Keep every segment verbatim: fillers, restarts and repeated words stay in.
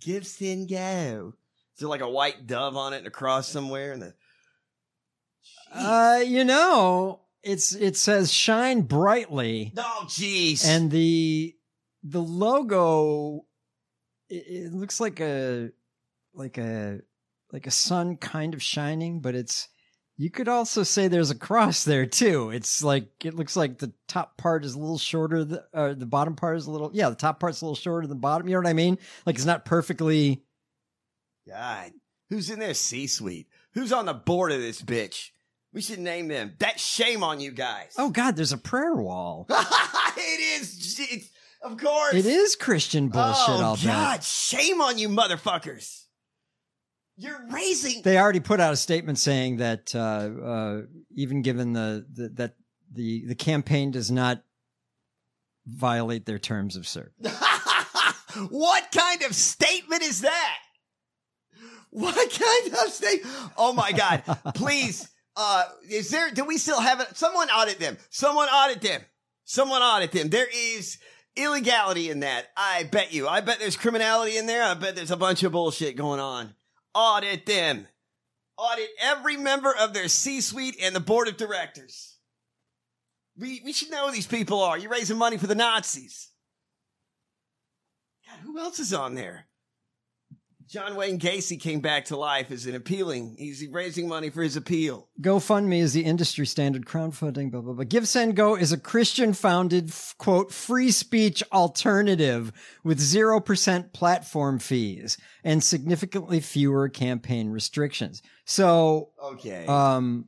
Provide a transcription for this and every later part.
Give, send, go. Is there like a white dove on it and a cross somewhere? And the uh, you know, it's it says shine brightly. Oh, jeez. And the the logo, it, it looks like a like a like a sun kind of shining, but it's. You could also say there's a cross there too. It's like it looks like the top part is a little shorter, the, uh, the bottom part is a little. Yeah, the top part's a little shorter than the bottom. You know what I mean? Like it's not perfectly. God, who's in their C-suite? Who's on the board of this bitch? We should name them. That's shame on you guys. Oh God, there's a prayer wall. It is, it's, of course. It is Christian bullshit. Oh I'll God, bet. shame on you, motherfuckers. You're raising. They already put out a statement saying that uh, uh, even given the, the that the the campaign does not violate their terms of service. What kind of statement is that? What kind of statement? Oh my God! Please, uh, is there? Do we still have it? Someone audit them. Someone audit them. Someone audit them. There is illegality in that. I bet you. I bet there's criminality in there. I bet there's a bunch of bullshit going on. Audit them. Audit every member of their C-suite and the board of directors. We we should know who these people are. You're raising money for the Nazis. God, who else is on there? John Wayne Gacy came back to life as an appealing. He's raising money for his appeal. GoFundMe is the industry standard crowdfunding, blah, blah, blah. Give, Send, Go is a Christian-founded, quote, free speech alternative with zero percent platform fees and significantly fewer campaign restrictions. So, okay. um,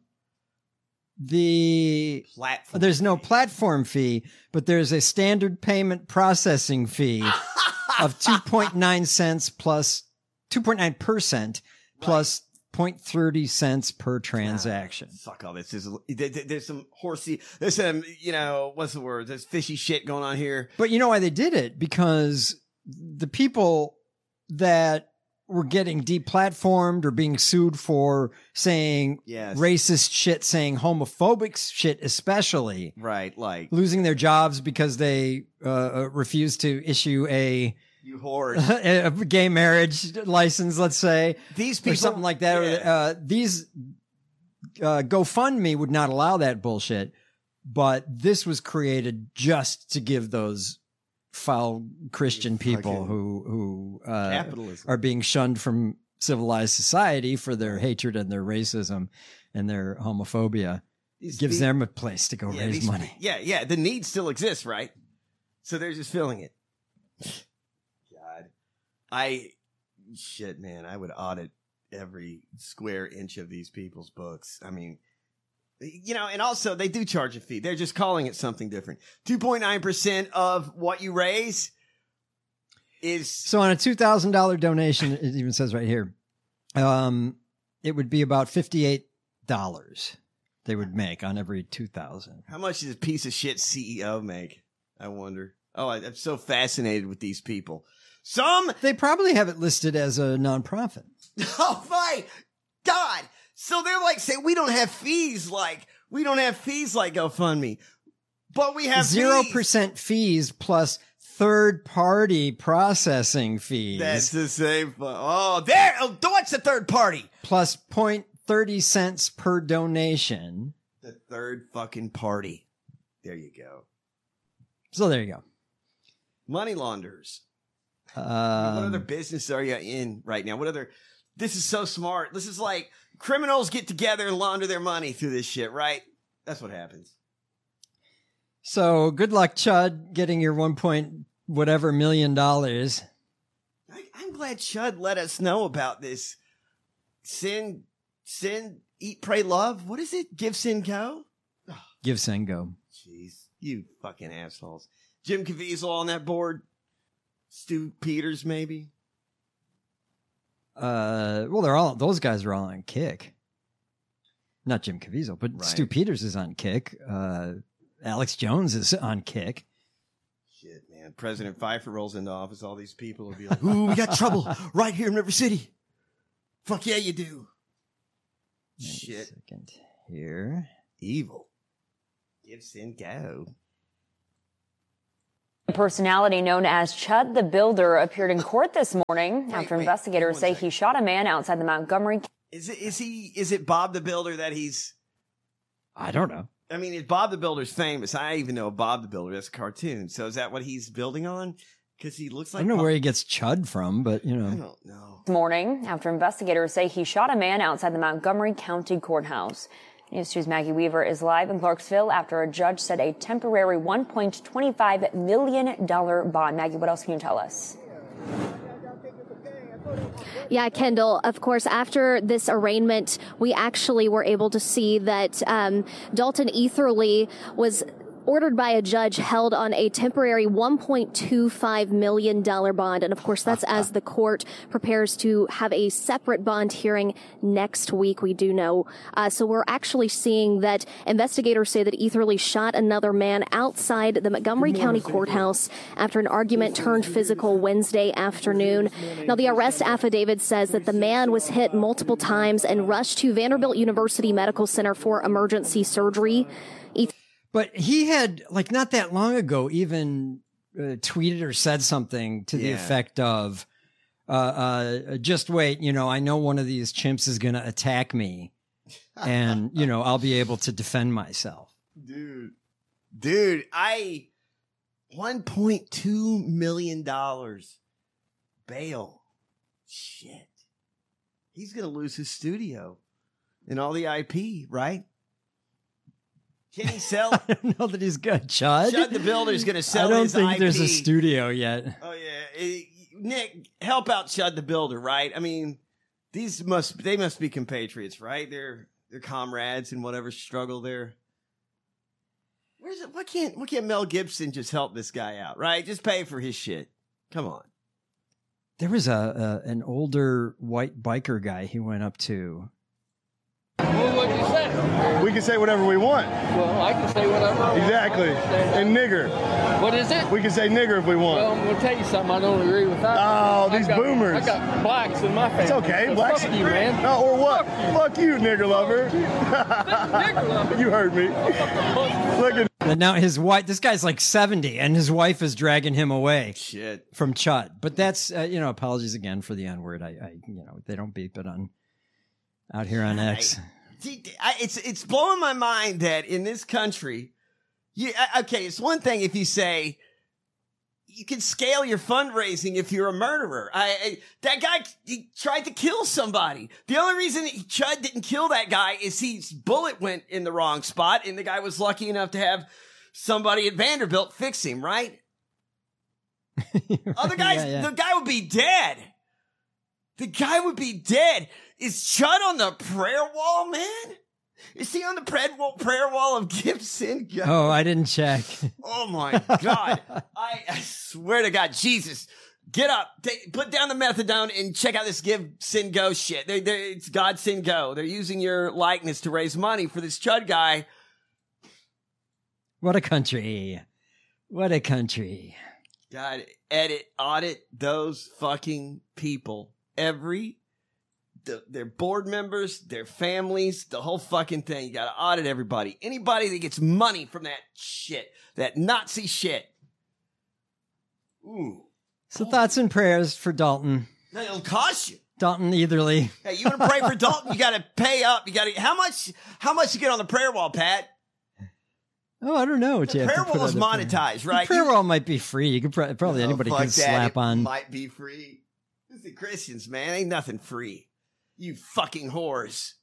the platform there's no platform fee, but there's a standard payment processing fee of two point nine cents plus two point nine percent plus zero point three zero cents per transaction. Ah, fuck all this. There's, there's some horsey, there's some, you know, what's the word? There's fishy shit going on here. But you know why they did it? Because the people that were getting deplatformed or being sued for saying yes. racist shit, saying homophobic shit, especially. Right. Like losing their jobs because they uh, refused to issue a You whores. a gay marriage license, let's say. These people. Or something like that. Yeah. Uh, these uh, GoFundMe would not allow that bullshit. But this was created just to give those foul Christian people who, who uh, capitalism. are being shunned from civilized society for their hatred and their racism and their homophobia. These gives pe- them a place to go yeah, raise these, money. Yeah, yeah. The need still exists, right? So they're just filling it. God. I, shit, man, I would audit every square inch of these people's books. I mean, you know, and also they do charge a fee. They're just calling it something different. two point nine percent of what you raise is. So on a two thousand dollars donation, it even says right here, um, it would be about fifty-eight dollars they would make on every two thousand. How much does a piece of shit C E O make? I wonder. Oh, I, I'm so fascinated with these people. Some. They probably have it listed as a nonprofit. Oh my God. So they're like saying we don't have fees like we don't have fees like GoFundMe, but we have zero fees. percent fees plus third party processing fees. That's the same. Fu- oh, there. Oh, what's the third party? Plus zero point three zero cents per donation. The third fucking party. There you go. So there you go. Money launderers. Um, what other business are you in right now? What other? This is so smart. This is like criminals get together and launder their money through this shit, right? That's what happens. So good luck, Chud, getting your one point whatever million dollars. I, I'm glad Chud let us know about this. Sin, sin, eat, pray, love. What is it? Give, sin, go. Give, send, go. Jeez, you fucking assholes. Jim Caviezel on that board. Stu Peters, maybe. Uh, well, they're all those guys are all on Kick. Not Jim Caviezel, but Right. Stu Peters is on Kick. Uh, Alex Jones is on Kick. Shit, man. President Pfeiffer rolls into office. All these people will be like, ooh, we got trouble right here in River City. Fuck yeah, you do. Wait a Shit. second here. Evil. Give, sin, go. A personality known as Chud the Builder appeared in court this morning Wait, after wait, investigators say second. he shot a man outside the Montgomery. Is it? Is he? Is it Bob the Builder that he's? I don't know. I mean, if Bob the Builder's famous, I even know Bob the Builder. That's a cartoon. So is that what he's building on? Because he looks like I don't know Bob- where he gets chud from, but you know. I don't know. This morning after investigators say he shot a man outside the Montgomery County Courthouse. News two's Maggie Weaver is live in Clarksville after a judge set a temporary one point two five million dollars bond. Maggie, what else can you tell us? Yeah, Kendall, of course, after this arraignment, we actually were able to see that um, Dalton Etherly was ordered by a judge held on a temporary one point two five million dollars bond. And of course, that's as the court prepares to have a separate bond hearing next week, we do know. Uh, so we're actually seeing that investigators say that Etherly shot another man outside the Montgomery County Courthouse after an argument turned physical Wednesday afternoon. Now, the arrest affidavit says that the man was hit multiple times and rushed to Vanderbilt University Medical Center for emergency surgery. But he had, like, not that long ago, even uh, tweeted or said something to the Yeah. effect of, uh, uh, just wait, you know, I know one of these chimps is going to attack me and, you know, I'll be able to defend myself. Dude, dude, I one point two million dollars bail. Shit, he's gonna lose his studio and all the I P, right? Can he sell? I don't know that he's good. Chud? Chud the Builder's gonna sell I don't his think I P. there's a studio yet. Oh yeah, Eh, Nick, help out Chud the Builder, right? I mean, these must they must be compatriots, right? They're they're comrades in whatever struggle they're. Where's it? Why can't why can't Mel Gibson just help this guy out, right? Just pay for his shit. Come on. There was a, a an older white biker guy he went up to. Well, what'd you say? We can say whatever we want. Well, I can say whatever I want. Exactly. And nigger. What is it? We can say nigger if we want. Well, I'm going to tell you something I don't agree with that. Oh, I these got- boomers. I got blacks in my family. It's okay. So Blacks. fuck you, man. No, or what? Fuck you, nigger lover. Nigger lover. You heard me. Look at And now his wife, this guy's like seventy, and his wife is dragging him away Shit. from Chud. But that's, uh, you know, apologies again for the N word. I, I, you know, they don't beep it on out here on X. See, I, it's it's blowing my mind that in this country, you I- okay. It's one thing if you say you can scale your fundraising if you're a murderer. I, I that guy he tried to kill somebody. The only reason he, Chud didn't kill that guy is his bullet went in the wrong spot, and the guy was lucky enough to have somebody at Vanderbilt fix him. Right? Other guys, Yeah, yeah. the guy would be dead. The guy would be dead. Is Chud on the prayer wall, man? Is he on the prayer wall, prayer wall of Gibson? God. Oh, I didn't check. Oh my God. I, I swear to God, Jesus. Get up, take, put down the methadone and check out this Give Sin Go shit. They, they, it's God Sin Go. They're using your likeness to raise money for this Chud guy. What a country. What a country. God, edit, audit those fucking people. Every, the, their board members, their families, the whole fucking thing. You gotta audit everybody. Anybody that gets money from that shit, that Nazi shit. Ooh. So thoughts and prayers for Dalton. It'll cost you. Dalton Etherly. Hey, you want to pray for Dalton? You got to pay up. You got to. How much? How much you get on the prayer wall, Pat? Oh, I don't know what The you have prayer to put wall is on the prayer. monetized, right? The prayer You- wall might be free. You could pro- probably Oh, anybody fuck can that. slap It on. Might be free. It's the Christians, man. Ain't nothing free. You fucking whores.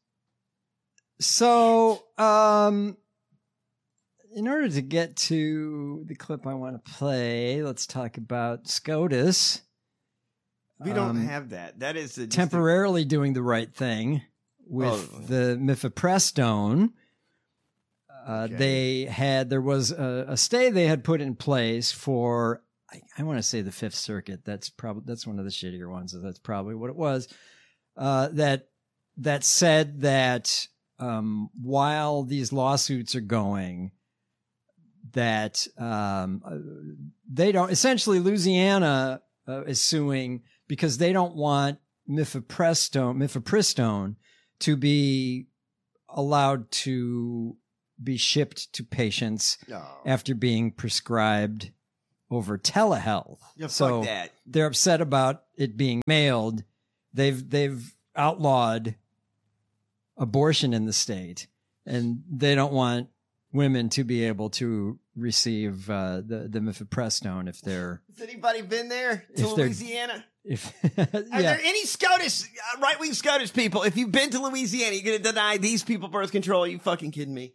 So, um, in order to get to the clip I want to play, let's talk about SCOTUS. We don't Um, have that. That is a, just a- temporarily doing the right thing with Oh. the mifepristone. Uh, Okay. They had, there was a, a stay they had put in place for, I, I want to say the Fifth Circuit. That's probably, that's one of the shittier ones. So that's probably what it was. Uh, that, that said that, um, while these lawsuits are going, that, um, uh, they don't, essentially Louisiana uh, is suing because they don't want mifepristone, mifepristone to be allowed to be shipped to patients Oh. after being prescribed over telehealth. Yeah, fuck so that. they're upset about it being mailed. They've they've outlawed abortion in the state, and they don't want women to be able to receive uh, the the mifepristone if they're. Has anybody been there to If they're- Louisiana? If Are yeah. there any SCOTUS, uh, right wing SCOTUS people? If you've been to Louisiana, you're going to deny these people birth control? Are you fucking kidding me?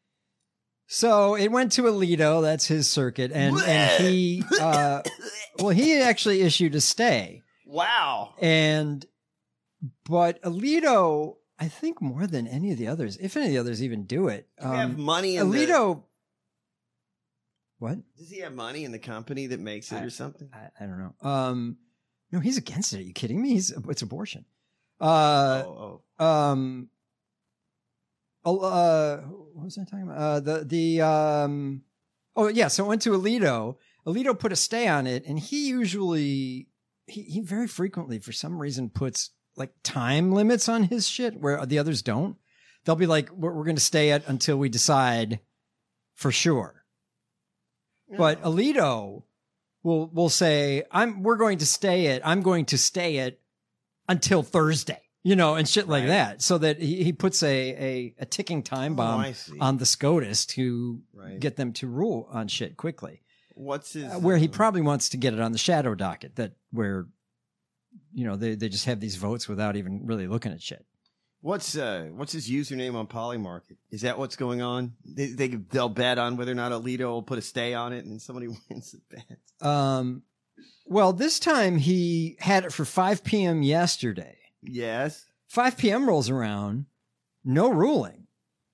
So it went to Alito. That's his circuit, and and he uh, well he actually issued a stay. Wow. And but Alito, I think more than any of the others, if any of the others even do it, Do we have um, money in Alito. What? the, Does he have money in the company that makes it I- or something? I, I don't know. Um, no, he's against it. Are you kidding me? He's it's abortion. Uh, oh, um, oh, uh, what was I talking about? Uh, the the um, oh yeah. So it went to Alito. Alito put a stay on it, and he usually he he very frequently for some reason puts like time limits on his shit where the others don't. They'll be like, we're, we're going to stay it until we decide for sure. oh. But Alito will will say, "I'm we're going to stay it. I'm going to stay it until Thursday." You know, and shit like Right. that, so that he, he puts a, a a ticking time Oh, bomb I see. on the SCOTUS to Right. get them to rule on shit quickly. What's his? Uh, where he uh, probably wants to get it on the shadow docket, that where, you know, they, they just have these votes without even really looking at shit. What's uh what's his username on Polymarket? Is that what's going on? They they they'll bet on whether or not Alito will put a stay on it, and somebody wins the bet. Um, well, this time he had it for five p.m. yesterday. Yes. five p.m. rolls around, no ruling.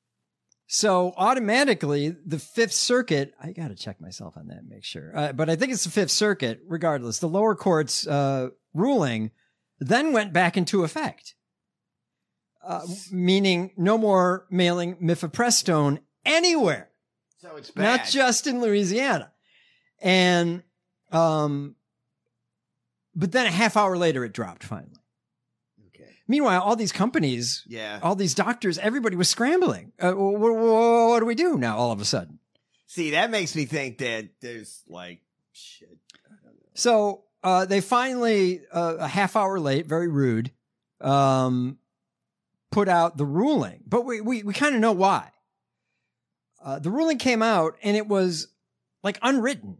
So automatically, the Fifth Circuit, I got to check myself on that and make sure. Uh, but I think it's the Fifth Circuit, regardless. The lower court's uh, ruling then went back into effect, uh, meaning no more mailing mifepristone anywhere, So it's bad. not just in Louisiana. And, um, but then a half hour later, it dropped finally. Okay. Meanwhile, all these companies, Yeah. all these doctors, everybody was scrambling. Uh, what, what do we do now all of a sudden? See, that makes me think that there's like shit. So uh, they finally, uh, a half hour late, very rude, um, put out the ruling. But we, we, we kind of know why. Uh, the ruling came out and it was like unwritten.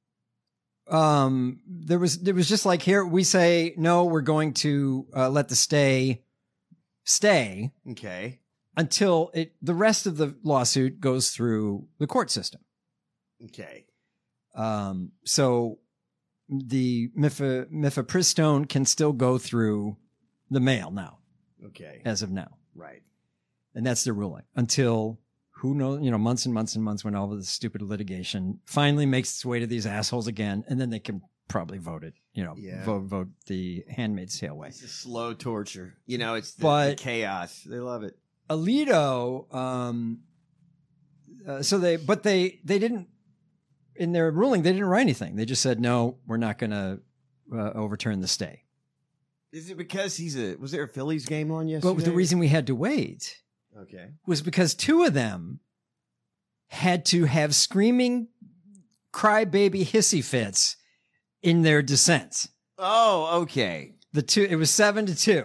Um, there was, there was just like, here we say, no, we're going to uh, let the stay stay Okay. until it, the rest of the lawsuit goes through the court system. Okay. Um, so the mif- mifepristone can still go through the mail now, Okay. as of now. Right. And that's the ruling until who knows, you know, months and months and months when all of this stupid litigation finally makes its way to these assholes again. And then they can probably vote it, you know, Yeah. vote, vote the Handmaid's Tale way. It's a slow torture. You know, it's the, But- the chaos. They love it. Alito, um, uh, so they, but they, they didn't, in their ruling, they didn't write anything. They just said, no, we're not going to uh, overturn the stay. Is it because he's a? Was there a Phillies game on yesterday? But the reason we had to wait Okay. was because two of them had to have screaming crybaby hissy fits in their dissents. Oh, okay. The two, it was seven to two.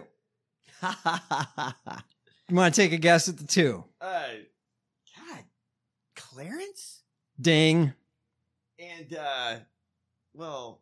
uh, You want to take a guess at the two? God, Clarence Ding. and uh, well,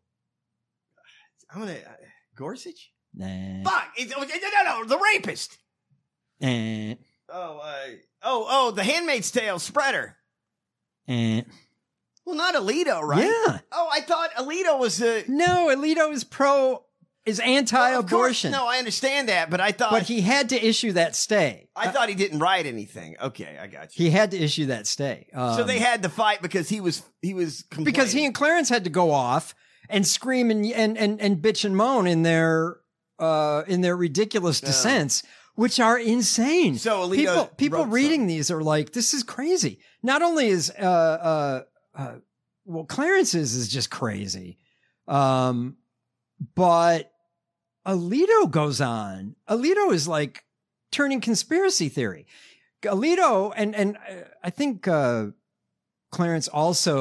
I'm gonna uh, Gorsuch. Nah. Fuck! It's, oh, no, no, no, the rapist. Eh, Oh, uh, oh, oh, the Handmaid's Tale spreader. eh. Well, not Alito, right? Yeah. Oh, I thought Alito was a No, Alito is pro, is Well, of course- anti-abortion. No, I understand that, but I thought but he had to issue that stay. I thought he didn't write anything. Okay, I got you. He had to issue that stay. Um, so they had to fight because he was he was complaining. because he and Clarence had to go off and scream and and and, and bitch and moan in their uh in their ridiculous Yeah. dissents, which are insane. So Alito people people wrote reading something. these are like, this is crazy. Not only is uh uh, uh well Clarence's is just crazy, um, but Alito goes on. Alito is like turning conspiracy theory. Alito and and uh, I think uh, Clarence also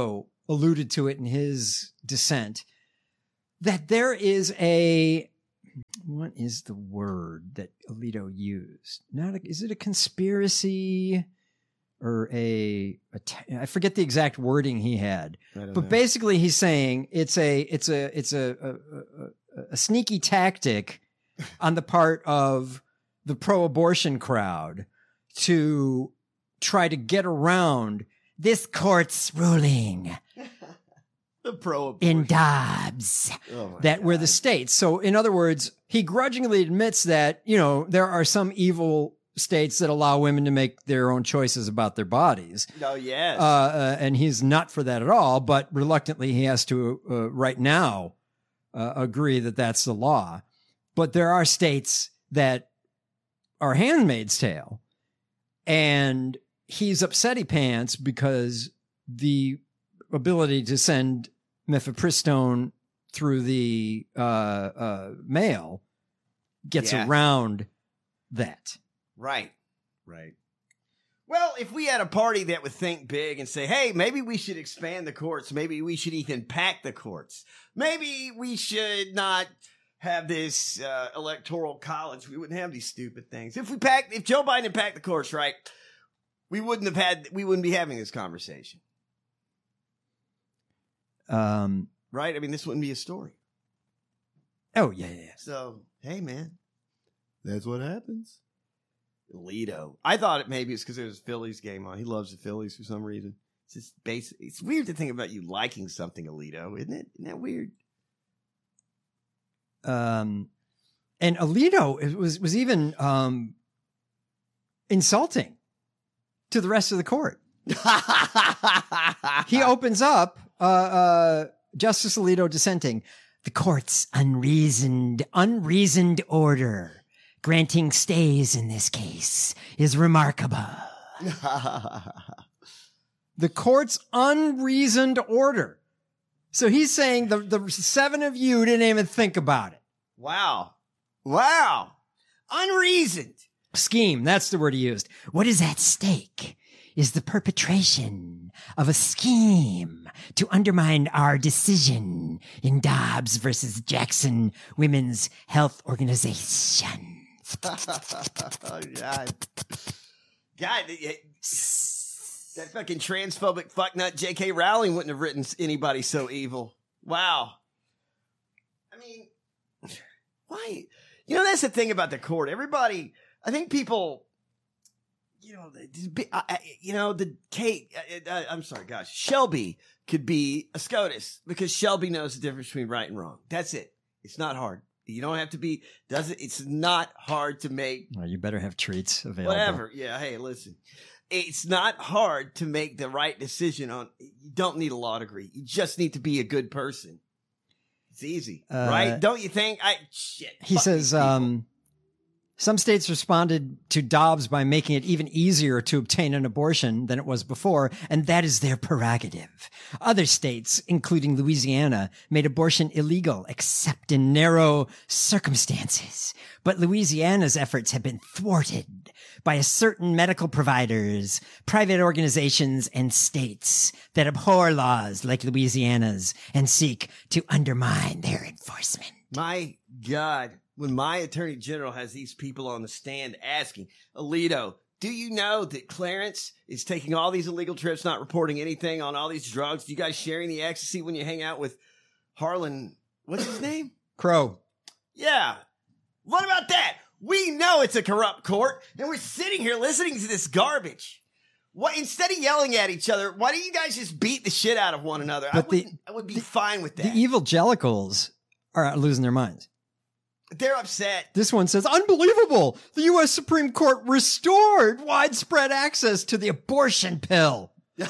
alluded to it in his dissent, that there is a, what is the word that Alito used? Not a, is it a conspiracy or a, a t- I forget the exact wording he had, but know. basically he's saying it's a, it's a, it's a, a, a, a sneaky tactic on the part of the pro-abortion crowd to try to get around this court's ruling. The pro in Dobbs oh that God. were the states. So in other words, he grudgingly admits that, you know, there are some evil states that allow women to make their own choices about their bodies. Oh, yes. Uh, uh, and he's not for that at all, but reluctantly he has to uh, right now uh, agree that that's the law. But there are states that are Handmaid's Tale, and he's upsetty pants because the ability to send mifepristone through the uh, uh, mail gets Yeah. around that. Right. Right. Well, if we had a party that would think big and say, hey, maybe we should expand the courts. Maybe we should even pack the courts. Maybe we should not have this uh, electoral college. We wouldn't have these stupid things. If we packed, if Joe Biden had packed the courts right, we wouldn't have had, we wouldn't be having this conversation. Um, Right? I mean, this wouldn't be a story. oh, yeah, yeah, yeah. So, hey, man, that's what happens. Alito. I thought it maybe it's because there was a Phillies game on. He loves the Phillies for some reason. It's just basic. It's weird to think about you liking something, Alito, isn't it? Isn't that weird? Um, and Alito it was was even um, insulting to the rest of the court. He opens up, uh, uh, Justice Alito dissenting, the court's unreasoned, unreasoned order granting stays in this case is remarkable. The court's unreasoned order. So he's saying the, the seven of you didn't even think about it. Wow. Wow. Unreasoned. Scheme, that's the word he used. What is at stake is the perpetration of a scheme to undermine our decision in Dobbs versus Jackson Women's Health Organization. Oh, God. God, that fucking transphobic fucknut J K Rowling wouldn't have written anybody so evil. Wow. I mean, why? You know, that's the thing about the court. Everybody, I think people, you know, the- I- I- you know, the Kate, uh, uh, I'm sorry, gosh, Shelby could be a SCOTUS because Shelby knows the difference between right and wrong. That's it. It's not hard. You don't have to be, does it? It's not hard to make Well, you better have treats available. whatever. Yeah. Hey, listen, it's not hard to make the right decision on, you don't need a law degree. You just need to be a good person. It's easy, Uh, right? Don't you think? I, shit. He Fuck says, these people. um, some states responded to Dobbs by making it even easier to obtain an abortion than it was before, and that is their prerogative. Other states, including Louisiana, made abortion illegal except in narrow circumstances. But Louisiana's efforts have been thwarted by a certain medical providers, private organizations, and states that abhor laws like Louisiana's and seek to undermine their enforcement. My God, when my attorney general has these people on the stand asking, Alito, do you know that Clarence is taking all these illegal trips, not reporting anything on all these drugs? Do you guys sharing the ecstasy when you hang out with Harlan? What's his name? Crow. Yeah. What about that? We know it's a corrupt court, and we're sitting here listening to this garbage. What, instead of yelling at each other, why don't you guys just beat the shit out of one another? I, But the- wouldn't- I would be fine with The that. evangelicals are losing their minds. They're upset. This one says, unbelievable! The U S Supreme Court restored widespread access to the abortion pill. You're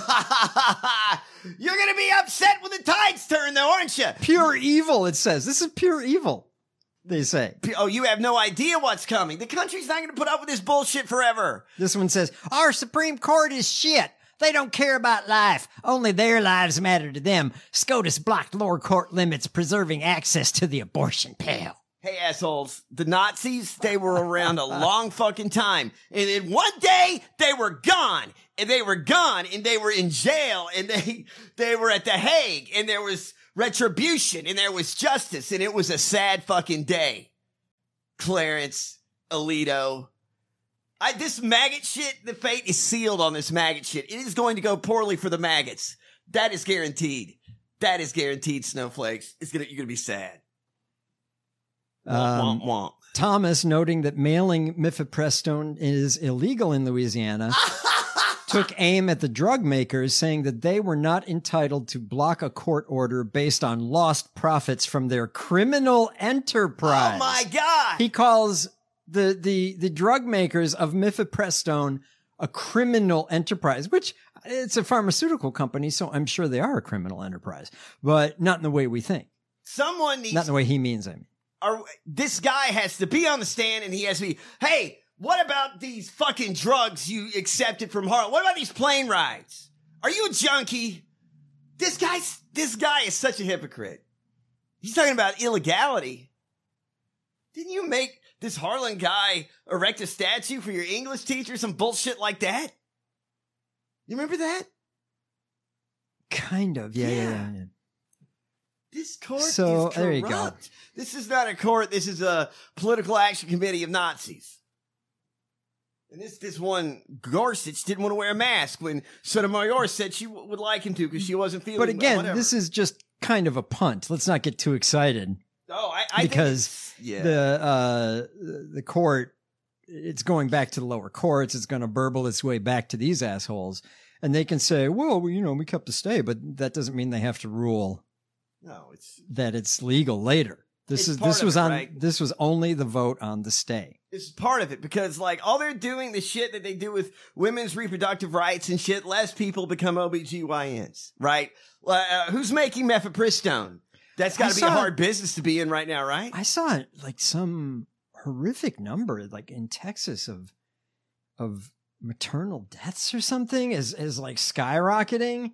going to be upset when the tides turn, though, aren't you? Pure evil, it says. This is pure evil, they say. Oh, you have no idea what's coming. The country's not going to put up with this bullshit forever. This one says, our Supreme Court is shit. They don't care about life. Only their lives matter to them. SCOTUS blocked lower court limits preserving access to the abortion pill. Hey, assholes, the Nazis, they were around a long fucking time. And then one day, they were gone. And they were gone, and they were in jail, and they they were at The Hague, and there was retribution, and there was justice, and it was a sad fucking day. Clarence, Alito. I, this maggot shit, the fate is sealed on this maggot shit. It is going to go poorly for the maggots. That is guaranteed. That is guaranteed, Snowflakes. It's gonna, you're going to be sad. Um, womp, womp. Thomas, noting that mailing mifepristone is illegal in Louisiana, took aim at the drug makers, saying that they were not entitled to block a court order based on lost profits from their criminal enterprise. Oh my God. He calls the the the drug makers of mifepristone a criminal enterprise, which it's a pharmaceutical company, so I'm sure they are a criminal enterprise, but not in the way we think. Someone needs... Not in the way he means, I mean. Are, this guy has to be on the stand, and he has to be, hey, what about these fucking drugs you accepted from Harlem? What about these plane rides? Are you a junkie? This guy's, this guy is such a hypocrite. He's talking about illegality. Didn't you make this Harlan guy erect a statue for your English teacher? Some bullshit like that? You remember that? Kind of, yeah, yeah, Yeah. yeah. yeah. This court So, is corrupt. there you go. This is not a court. This is a political action committee of Nazis. And this this one, Gorsuch, didn't want to wear a mask when Sotomayor said she w- would like him to because she wasn't feeling But again, whatever. this is just kind of a punt. Let's not get too excited. Oh, I, I because think it's- yeah. the uh, the court, it's going back to the lower courts. It's going to burble its way back to these assholes. And they can say, well, you know, we kept the stay, but that doesn't mean they have to rule no, it's that it's legal later. This It's is part this of was it, on right? this was only the vote on the stay. it's part of it because like all they're doing, the shit that they do with women's reproductive rights and shit, less people become O B G Y Ns, right? Uh, who's making mifepristone? That's got I to be a saw- hard business to be in right now, right? I saw like some horrific number, like in Texas, of of maternal deaths or something, is is like skyrocketing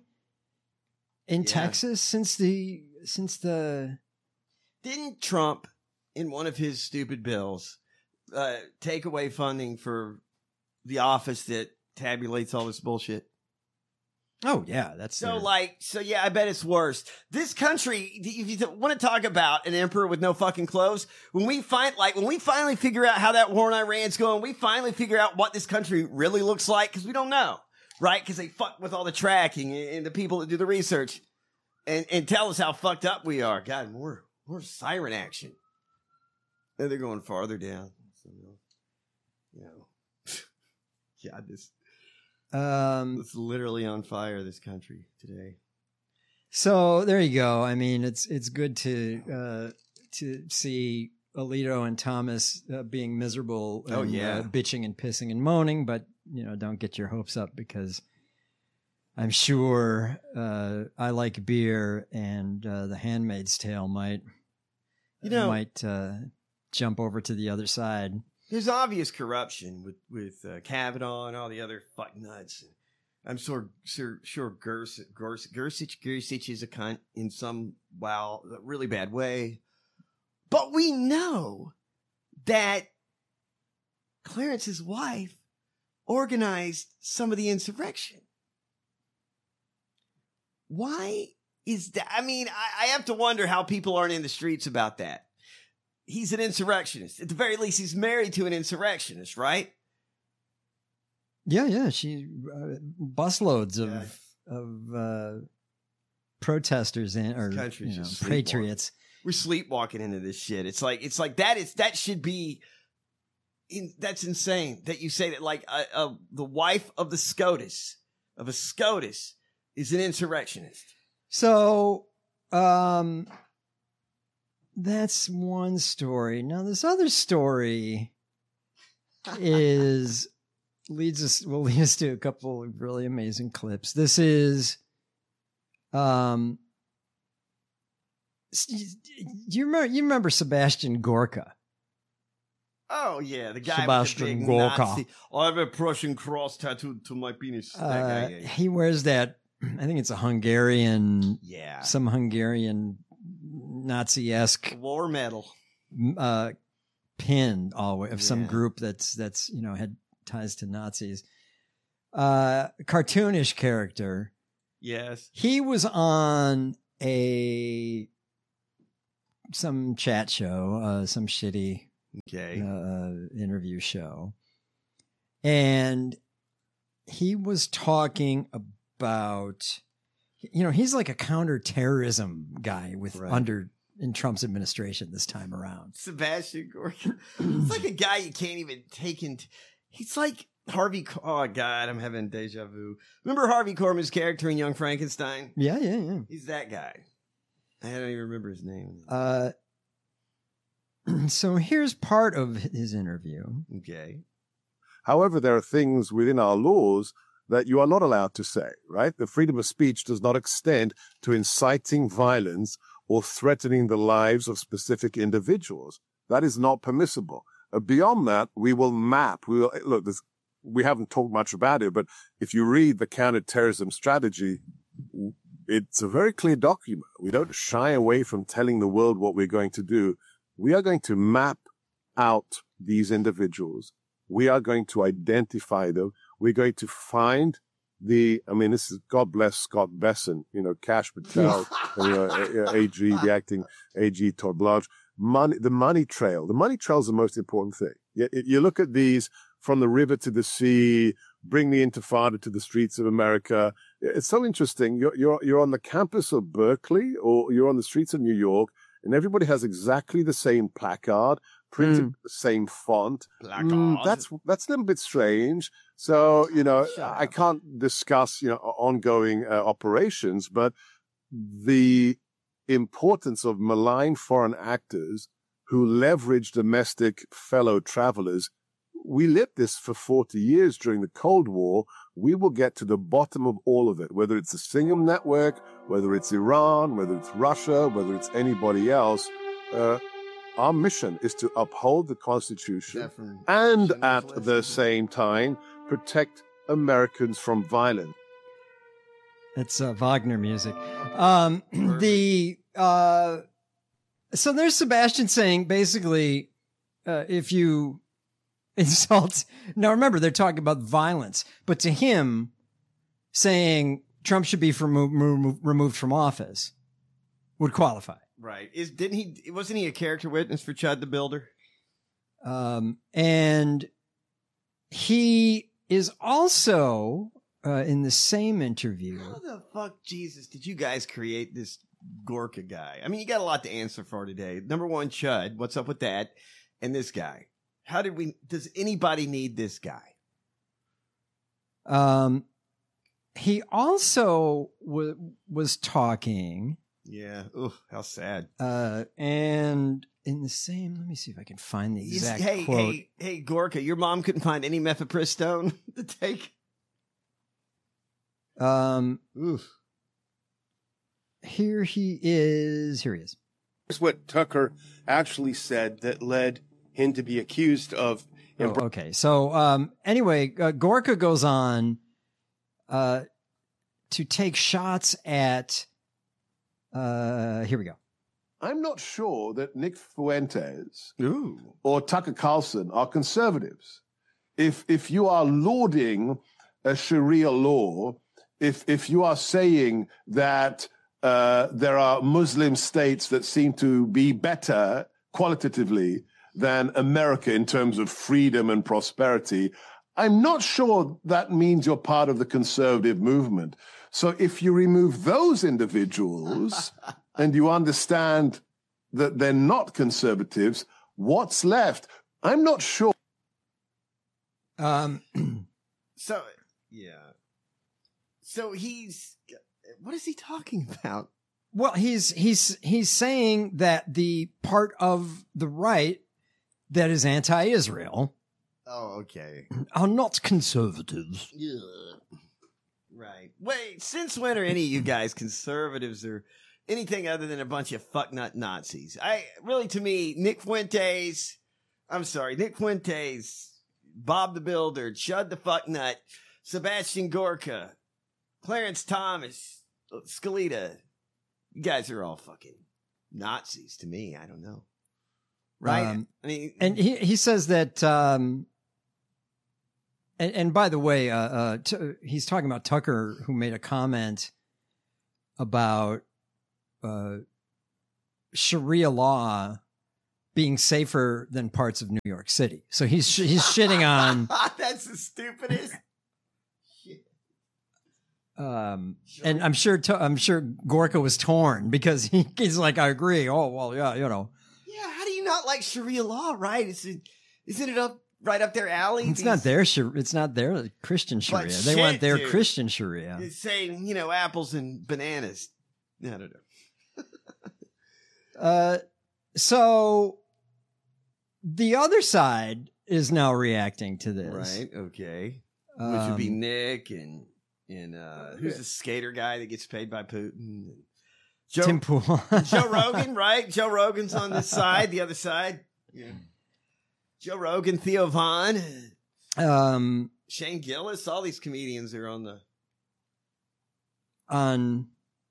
in Yeah. Texas since the since the Didn't Trump, in one of his stupid bills, uh, take away funding for the office that tabulates all this bullshit? oh yeah, that's So, their- like, so yeah, I bet it's worse. This country, if you want to talk about an emperor with no fucking clothes, when we find, like, when we finally figure out how that war in Iran's going, we finally figure out what this country really looks like, because we don't know, right? Because they fuck with all the tracking and the people that do the research and, and tell us how fucked up we are. God, more, more siren action. And they're going farther down. So, you know, God, this. um It's literally on fire, this country today. so there you go. I mean, it's it's good to uh to see Alito and Thomas uh, being miserable and Oh, yeah. uh, bitching and pissing and moaning, but you know, don't get your hopes up because I'm sure uh I Like Beer and uh, The Handmaid's Tale might You know- might uh jump over to the other side. There's obvious corruption with with uh, Kavanaugh and all the other fuck nuts. I'm sure sure sure Gers, Gers, Gersich Gersich is a cunt in some wow really bad way, but we know that Clarence's wife organized some of the insurrection. Why is that? I mean, I, I have to wonder how people aren't in the streets about that. He's an insurrectionist. At the very least, he's married to an insurrectionist, right? Yeah, yeah, she uh, busloads of Yeah. of uh protesters in or This country's you know, just sleepwalking. patriots. We're sleepwalking into this shit. It's like it's like that is that should be. In, that's insane that you say that like uh, uh, the wife of the SCOTUS of a SCOTUS is an insurrectionist. So, um, that's one story. Now, this other story is leads us will lead us to a couple of really amazing clips. This is, um, s- you remember you remember Sebastian Gorka? Oh yeah, the guy Sebastian with the big Gorka. Nazi. I have a Prussian cross tattooed to my penis. That Uh, guy, yeah. he wears that. I think it's a Hungarian, yeah. some Hungarian Nazi-esque War medal. uh, pin always of some Yeah. group that's that's you know had ties to Nazis. Uh, cartoonish character. Yes. He was on a some chat show, uh, some shitty Okay. uh, interview show, and he was talking about, you know, he's like a counterterrorism guy with Right. under in Trump's administration this time around. Sebastian Gorka. It's like a guy you can't even take into. He's like Harvey. Oh God, I'm having deja vu. Remember Harvey Korman's character in Young Frankenstein? Yeah, yeah, yeah. He's that guy. I don't even remember his name. Uh, so here's part of his interview. Okay. However, there are things within our laws that you are not allowed to say, right? The freedom of speech does not extend to inciting violence or threatening the lives of specific individuals. That is not permissible. Uh, beyond that, we will map. We will look. There's, we haven't talked much about it, but if you read the counterterrorism strategy, it's a very clear document. We don't shy away from telling the world what we're going to do. We are going to map out these individuals. We are going to identify them. We're going to find the, I mean, this is, God bless Scott Besson, you know, Cash Patel, you know, A G, the acting A G Todd Blanche. Money, the money trail. The money trail is the most important thing. You, you look at these from the river to the sea, bring the Intifada to the streets of America. It's so interesting. You're, you're, you're on the campus of Berkeley or you're on the streets of New York, and everybody has exactly the same placard, printed Mm. the same font. Placard. Mm, that's, that's a little bit strange. So, you know, Shut I up. can't discuss, you know, ongoing uh, operations, but the importance of malign foreign actors who leverage domestic fellow travelers. We lived this for forty years during the Cold War. We will get to the bottom of all of it, whether it's the Singham Network, whether it's Iran, whether it's Russia, whether it's anybody else. Uh, our mission is to uphold the Constitution That from and Schindler's at List? the same time protect Americans from violence. That's uh, Wagner music. Um, the uh, so there's Sebastian saying basically, uh, if you insult. Now remember, they're talking about violence, but to him, saying Trump should be from, remo- removed from office would qualify. Right. Is didn't he? Wasn't he a character witness for Chud the Builder? Um, and he is also uh, in the same interview. How the fuck, Jesus, did you guys create this Gorka guy? I mean, you got a lot to answer for today. Number one, Chud. What's up with that? And this guy. How did we? Does anybody need this guy? Um, he also w- was talking. Yeah. Ooh, how sad. Uh, and in the same, let me see if I can find the You exact see- hey, quote. hey, hey, Gorka, your mom couldn't find any mifepristone to take. Um, Oof. here he is. Here he is. Here's what Tucker actually said that led him to be accused of. Oh, okay. So, um, anyway, uh, Gorka goes on, uh, to take shots at, uh, here we go. I'm not sure that Nick Fuentes Ooh. or Tucker Carlson are conservatives. If if you are lauding a Sharia law, if if you are saying that uh, there are Muslim states that seem to be better qualitatively than America in terms of freedom and prosperity, I'm not sure that means you're part of the conservative movement. So if you remove those individuals and you understand that they're not conservatives, what's left? I'm not sure. Um, So, yeah. So he's. What is he talking about? well, he's, he's, he's saying that the part of the right that is anti-Israel Oh, okay. are not conservatives. Yeah. Right. Wait, since when are any of you guys conservatives or anything other than a bunch of fucknut Nazis? I really, to me, Nick Fuentes, I'm sorry, Nick Fuentes, Bob the Builder, Chud the Fucknut, Sebastian Gorka, Clarence Thomas, Scalita. You guys are all fucking Nazis to me. I don't know. right? Um, I mean, and he he says that. Um, and, and by the way, uh, uh, t- he's talking about Tucker, who made a comment about uh, Sharia law being safer than parts of New York City. So he's sh- he's shitting on. That's the stupidest. Um, and I'm sure to, I'm sure Gorka was torn because he, he's like, I agree. Oh well, yeah, you know. Yeah, how do you not like Sharia law? Right? Is it, isn't it up right up their alley? It's These- not their Shar- it's not their Christian Sharia. But They want shit, their dude. Christian Sharia. It's saying, you know, apples and bananas. I don't know. Uh, so the other side is now reacting to this, Right? Okay. Which would be Um, Nick and and uh, who's the skater guy that gets paid by Putin? Joe, Tim Pool. Joe Rogan, right? Joe Rogan's on this side, the other side. Yeah. Joe Rogan, Theo Vaughn, um, Shane Gillis, all these comedians are on the on.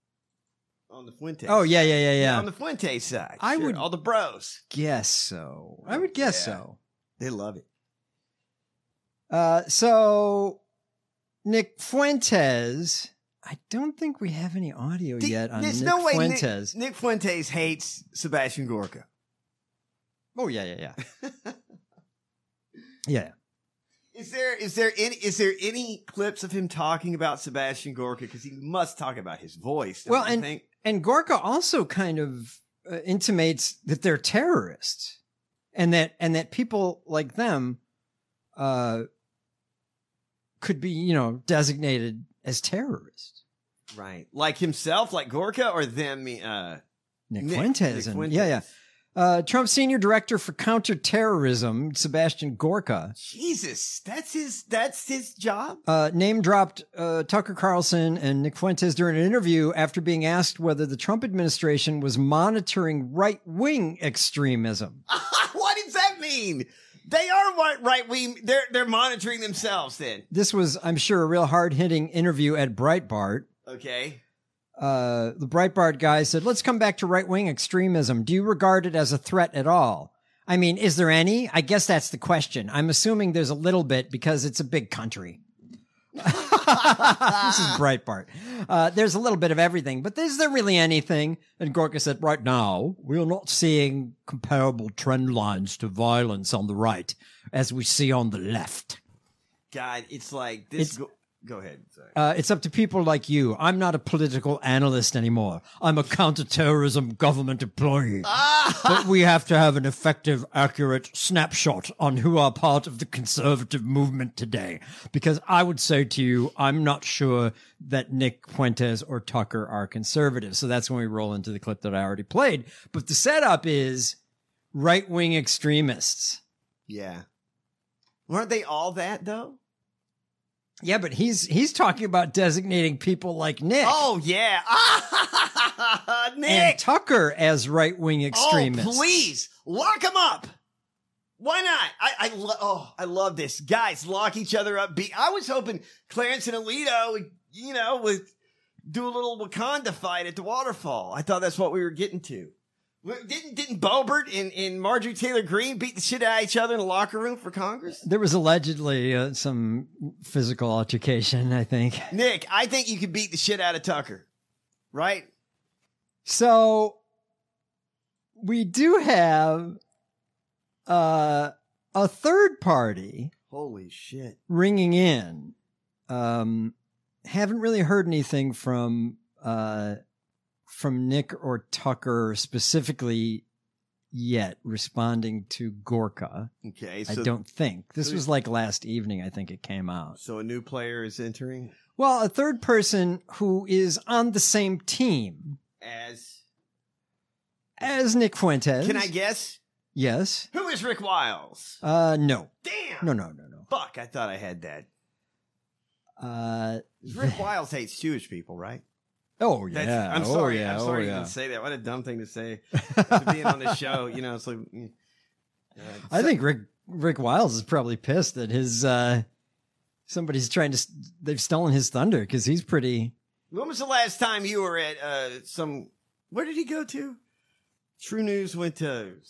on the Fuente. Oh yeah, yeah, yeah, yeah. on the Fuente side. I Sure, would- all the bros. Guess so. I would guess Yeah. so. They love it. Uh, so Nick Fuentes. I don't think we have any audio Th- yet on There's Nick no way Fuentes. Nick, Nick Fuentes hates Sebastian Gorka. Oh yeah, yeah, yeah, yeah. Is there is there any is there any clips of him talking about Sebastian Gorka? Because he must talk about his voice. Don't Well, you and think? and Gorka also kind of uh, intimates that they're terrorists, and that and that people like them, uh, could be you know designated as terrorists. Right, like himself, like Gorka, or them. Uh, Nick, Nick- Fuentes, Nick and yeah, yeah. Fuentes. Uh, Trump's senior director for counterterrorism, Sebastian Gorka, Jesus, that's his that's his job. uh, name dropped uh, Tucker Carlson and Nick Fuentes during an interview after being asked whether the Trump administration was monitoring right wing extremism. What does that mean? They are right. right we they're they're monitoring themselves. Then This was, I'm sure, a real hard hitting interview at Breitbart. okay. Uh, the Breitbart guy said, let's come back to right wing extremism. Do you regard it as a threat at all? I mean, is there any? I guess that's the question. I'm assuming there's a little bit because it's a big country. This is Breitbart. Uh, there's a little bit of everything, but is there really anything? And Gorka said, right now, we're not seeing comparable trend lines to violence on the right as we see on the left. God, it's like this. It's- Go, go ahead. Sorry. Uh, it's up to people like you. I'm not a political analyst anymore. I'm a counterterrorism government employee. But we have to have an effective, accurate snapshot on who are part of the conservative movement today. Because I would say to you, I'm not sure that Nick Fuentes or Tucker are conservative. So that's when we roll into the clip that I already played. But the setup is right-wing extremists. Yeah. Weren't they all that though? Yeah, but he's he's talking about designating people like Nick. Oh yeah, and Nick. Tucker as right-wing extremists. Oh please, lock them up. Why not? I I lo- oh I love this. Guys, lock each other up. Be I was hoping Clarence and Alito, would, you know, would do a little Wakanda fight at the waterfall. I thought that's what we were getting to. Well, Didn't didn't Boebert and, and Marjorie Taylor Greene beat the shit out of each other in the locker room for Congress? There was allegedly uh, some physical altercation, I think. Nick, I think you could beat the shit out of Tucker, right? So we do have uh, a third party Holy shit. ringing in. Um, haven't really heard anything from uh, from Nick or Tucker specifically yet responding to Gorka. Okay, I so don't think. This so- was like last evening, I think it came out. so a new player is entering Well, a third person who is on the same team as. as Nick Fuentes. Can I guess? Yes. Who is Rick Wiles? Uh, no. Damn. No, no, no, no. Fuck, I thought I had that. Uh, Rick Wiles hates Jewish people, right? oh, That's- yeah. I'm Oh, sorry. yeah. I'm Oh, sorry to yeah. even say that. What a dumb thing to say. To being on the show, you know, it's like. mm. Uh, I so- think Rick Rick Wiles is probably pissed that his uh somebody's trying to s- they've stolen his thunder because he's pretty. When was the last time you were at uh, some? Where did he go to? True News went to some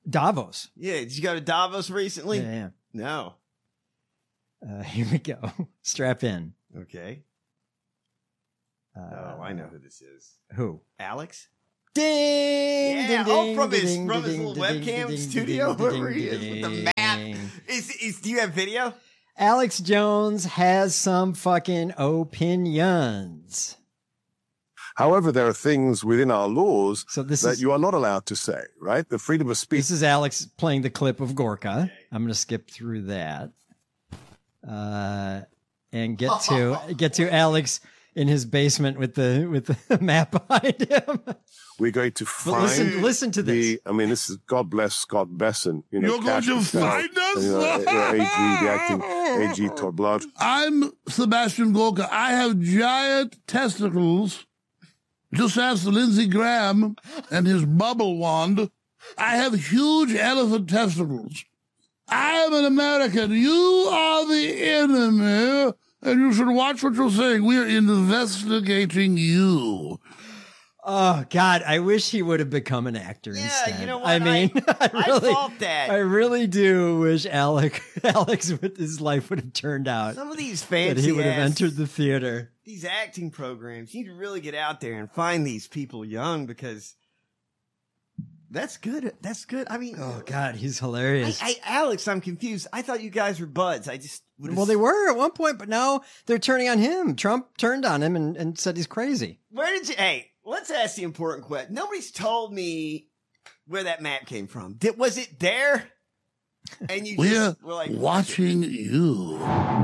Davos. Yeah, did you go to Davos recently? Yeah, yeah. No. Uh, here we go. Strap in. Okay. Uh, Oh, I know who this is. Who? Alex? Ding! Yeah, ding, oh, ding, from his ding, from his ding, little ding, webcam ding, studio, ding, wherever ding, he is with the map. ding. Is, is do you have video? Alex Jones has some fucking opinions. However, there are things within our laws So this that is you are not allowed to say, right? The freedom of speech. this is Alex playing the clip of Gorka. I'm going to skip through that, uh, and get to get to Alex in his basement with the with the map behind him. We're going to But find listen, listen to this. the, I mean, this is God bless Scott Besson. You know, You're going Cash to Patel, find us? You know, A G, the acting A G Todd Blood. I'm Sebastian Gorka. I have giant testicles. Just ask Lindsey Graham and his bubble wand. I have huge elephant testicles. I am an American. You are the enemy, and you should watch what you're saying. We are investigating you. Oh God, I wish he would have become an actor Yeah, instead. you know what? I mean, I, I really, fault that. I really do wish Alec, Alex, with his life would have turned out Some of these that fancy he would have ass- entered the theater. these acting programs, you need to really get out there and find these people young because that's good. That's good. I mean, Oh God, he's I, hilarious. I, Alex, I'm confused. I thought you guys were buds. I just would've- Well, they were at one point, but now they're turning on him. Trump turned on him and, and said he's crazy. Where did you? Hey, let's ask the important question. Nobody's told me where that map came from. Did was it there? And you We're just were like watching you.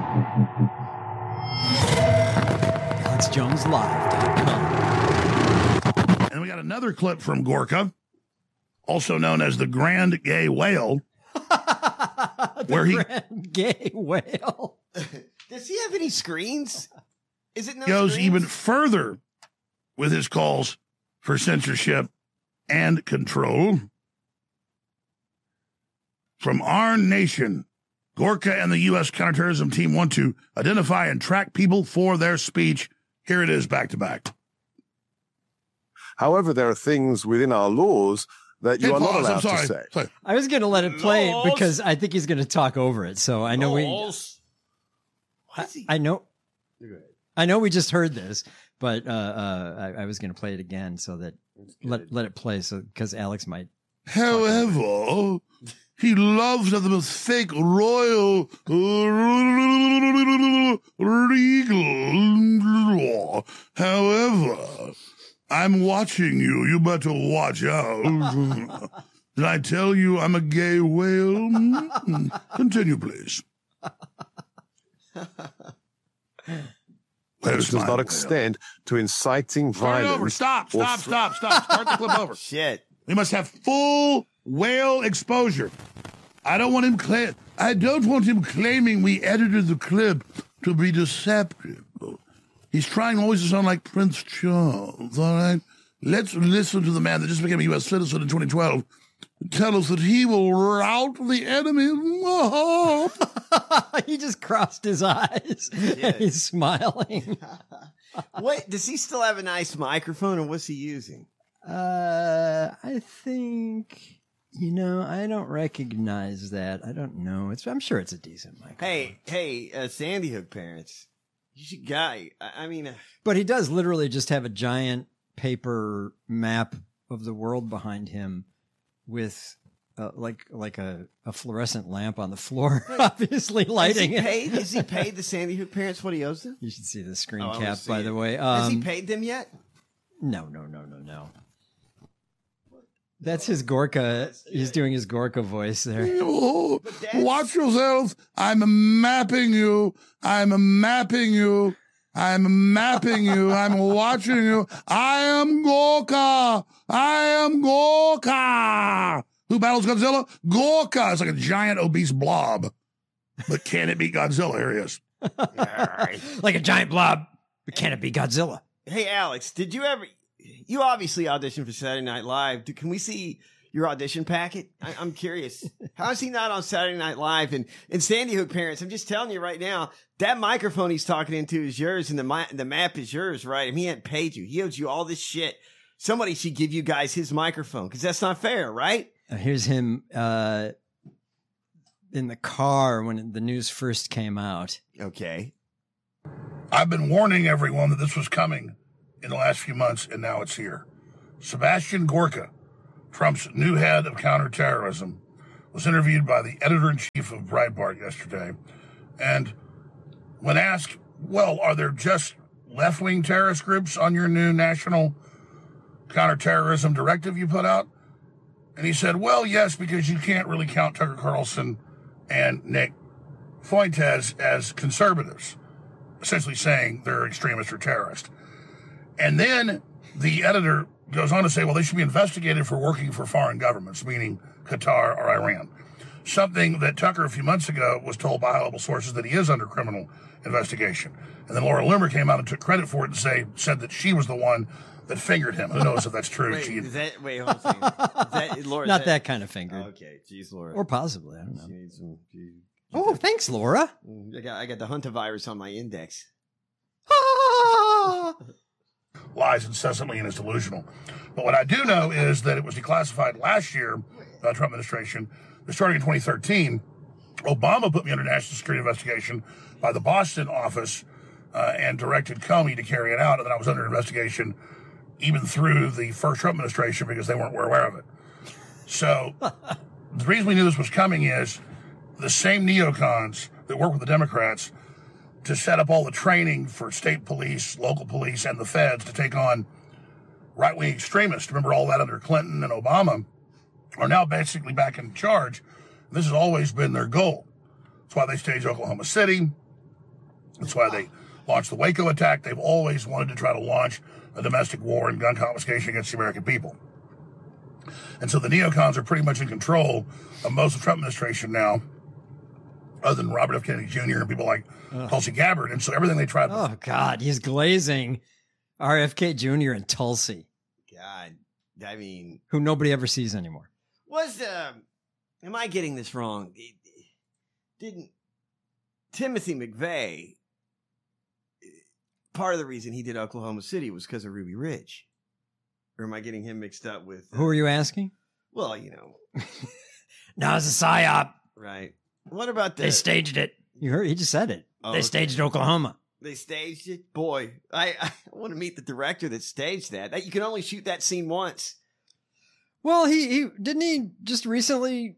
Alex Jones Live dot com. And we got another clip from Gorka, also known as the Grand Gay Whale, where he Grand gay whale. Does he have any screens? Is it no goes screens? even further with his calls for censorship and control. From our nation, Gorka and the U S counterterrorism team want to identify and track people for their speech. Here it is, back to back. However, there are things within our laws that you Hit are not pause, I'm allowed to sorry. say. Sorry. I was going to let it play Laws. because I think he's going to talk over it. So I know we, Balls. Why I, is he? I know, Go ahead. I know we just heard this, but uh, uh, I, I was going to play it again so that let let it play. So because Alex might. However, he loves to have the fake royal regal. However, I'm watching you. You better watch out. Did I tell you I'm a gay whale? Continue, please. Where's Which does my not whale? extend to inciting Start it violence. over. Stop, or stop, thre- stop, stop. Start the clip over. Shit. We must have full whale exposure. I don't want him cla- I don't want him claiming we edited the clip to be deceptive. He's trying always to sound like Prince Charles, all right? Let's listen to the man that just became a U S citizen in twenty twelve tell us that he will rout the enemy. He just crossed his eyes. Yeah. He's smiling. What does he still have a nice microphone, or what's he using? Uh, I think, you know, I don't recognize that. I don't know. It's. I'm sure it's a decent mic. Hey, hey, uh, Sandy Hook parents, you should guy. I, I mean, uh, But he does literally just have a giant paper map of the world behind him with uh, like like a, a fluorescent lamp on the floor, obviously lighting has it. he paid? Has he paid the Sandy Hook parents what he owes them? You should see the screen Oh, I wanna cap, see by it. the way. Has he Um, paid them yet? No, no, no, no, no. That's his Gorka. He's doing his Gorka voice there. Oh, watch yourself. I'm mapping you. I'm mapping you. I'm mapping you. I'm watching you. I am Gorka. I am Gorka. Who battles Godzilla? Gorka. It's like a giant obese blob. But can it be Godzilla? Here he is. Like a giant blob. But can it be Godzilla? Hey, Alex, did you ever? You obviously auditioned for Saturday Night Live. Do- Can we see your audition packet? I, I'm curious. How is he not on Saturday Night Live? And, and Sandy Hook parents, I'm just telling you right now, that microphone he's talking into is yours, and the mi- the map is yours, right? And he hadn't paid you. He owes you all this shit. Somebody should give you guys his microphone, because that's not fair, right? Uh, here's him uh, in the car when the news first came out. Okay. I've been warning everyone that this was coming in the last few months, and now it's here. Sebastian Gorka, Trump's new head of counterterrorism, was interviewed by the editor-in-chief of Breitbart yesterday. And when asked, well, are there just left-wing terrorist groups on your new national counterterrorism directive you put out? And he said, well, yes, because you can't really count Tucker Carlson and Nick Fuentes as conservatives, essentially saying they're extremists or terrorists. And then the editor goes on to say, well, they should be investigated for working for foreign governments, meaning Qatar or Iran. Something that Tucker a few months ago was told by high-level sources that he is under criminal investigation. And then Laura Loomer came out and took credit for it and say, said that she was the one that fingered him. Who knows if that's true? Wait, she, is that, wait, hold on a second. Is that, Laura, Not is that kind of finger. Okay, geez, Laura. Or possibly, I don't know. She needs some, she, Oh, thanks, Laura. I got, I got the hantavirus on my index. lies incessantly and is delusional. But what I do know is that it was declassified last year by the Trump administration. Starting in twenty thirteen, Obama put me under national security investigation by the Boston office uh, and directed Comey to carry it out. And then I was under investigation even through the first Trump administration because they weren't aware of it. So the reason we knew this was coming is the same neocons that work with the Democrats to set up all the training for state police, local police, and the feds to take on right-wing extremists. Remember all that under Clinton and Obama are now basically back in charge. This has always been their goal. That's why they staged Oklahoma City. That's why they launched the Waco attack. They've always wanted to try to launch a domestic war and gun confiscation against the American people. And so the neocons are pretty much in control of most of the Trump administration now, other than Robert F. Kennedy Junior and people like Ugh. Tulsi Gabbard. And so everything they tried. Oh, God, he's glazing R F K Junior and Tulsi. God, I mean, who nobody ever sees anymore. Was, uh, am I getting this wrong? Didn't Timothy McVeigh, part of the reason he did Oklahoma City was because of Ruby Ridge? Or am I getting him mixed up with? Uh, Who are you asking? Well, you know. No, it's a psyop. Right. What about the... They staged it. You heard? He just said it. Oh, they okay. staged Oklahoma. They staged it? Boy, I, I want to meet the director that staged that. That you can only shoot that scene once. Well, he, he didn't he just recently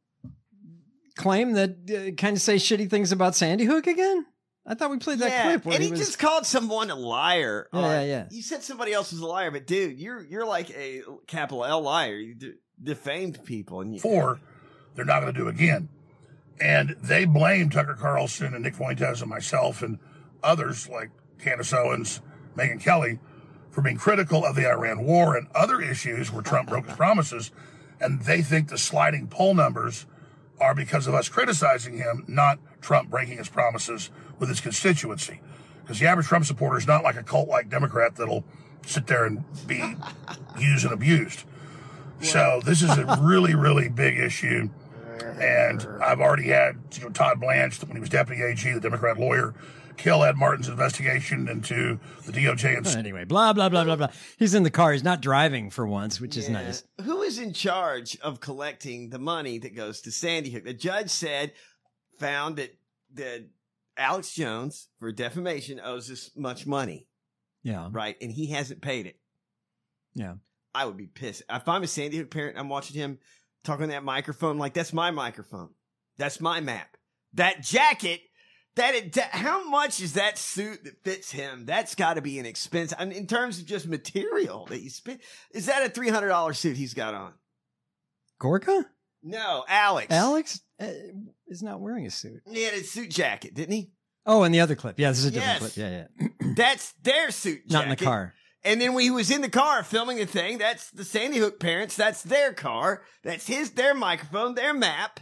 claim that uh, kind of say shitty things about Sandy Hook again? I thought we played that yeah, clip. Where and he, he was... just called someone a liar. Yeah, uh, yeah, yeah. You said somebody else was a liar, but dude, you're you're like a capital L liar. You de- defamed people. And you... Four, they're not going to do again. And they blame Tucker Carlson and Nick Fuentes and myself and others like Candace Owens, Megyn Kelly, for being critical of the Iran war and other issues where Trump broke his promises. And they think the sliding poll numbers are because of us criticizing him, not Trump breaking his promises with his constituency. Because the average Trump supporter is not like a cult-like Democrat that'll sit there and be used and abused. So this is a really, really big issue. And I've already had, you know, Todd Blanche, when he was deputy A G, the Democrat lawyer, kill Ed Martin's investigation into the D O J. And anyway, blah, blah, blah, blah, blah. He's in the car. He's not driving for once, which is Yeah. nice. Who is in charge of collecting the money that goes to Sandy Hook? The judge said, found that, that Alex Jones, for defamation, owes this much money. Yeah. Right? And he hasn't paid it. Yeah. I would be pissed. If I'm a Sandy Hook parent, I'm watching him talking on that microphone, like, that's my microphone. That's my map. That jacket, that, it, that how much is that suit that fits him? That's got to be an expense. I mean, in terms of just material that you spend. Is that a three hundred dollars suit he's got on? Gorka? No, Alex. Alex uh, is not wearing a suit. He had a suit jacket, didn't he? Oh, and the other clip. Yeah, this is a different Yes. clip. Yeah, yeah. That's their suit jacket. Not in the car. And then when he was in the car filming the thing, that's the Sandy Hook parents. That's their car. That's his, their microphone, their map.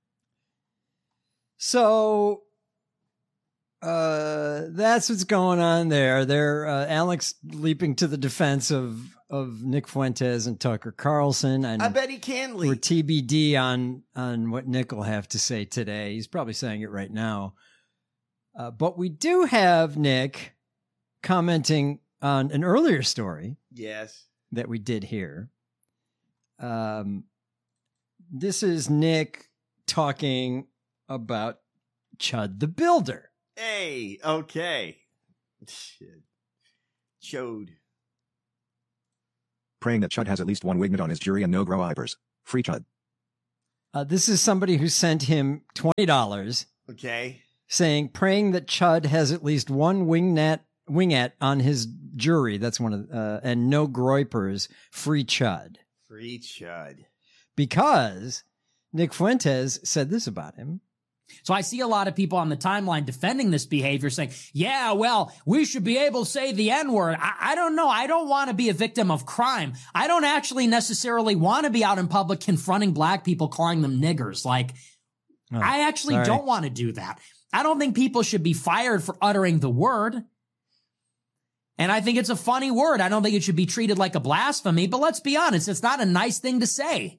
So uh, that's what's going on there. They're uh, Alex leaping to the defense of of Nick Fuentes and Tucker Carlson. And I bet he can leap. We're T B D on on what Nick will have to say today. He's probably saying it right now. Uh, but we do have Nick commenting on an earlier story Yes. that we did here. Um, this is Nick talking about Chud the Builder. Hey, okay. Shit. Chode. Praying that Chud has at least one wingman on his jury and no grow eyebers. Free Chud. Uh, this is somebody who sent him twenty dollars. Okay. Saying, praying that Chud has at least one wingnet, wingette on his jury. That's one of, uh, and no groypers. Free Chud. Free Chud. Because Nick Fuentes said this about him. So I see a lot of people on the timeline defending this behavior saying, yeah, well, we should be able to say the N-word. I, I don't know. I don't want to be a victim of crime. I don't actually necessarily want to be out in public confronting black people, calling them niggers. Like, oh, I actually sorry. don't want to do that. I don't think people should be fired for uttering the word. And I think it's a funny word. I don't think it should be treated like a blasphemy, but let's be honest, it's not a nice thing to say.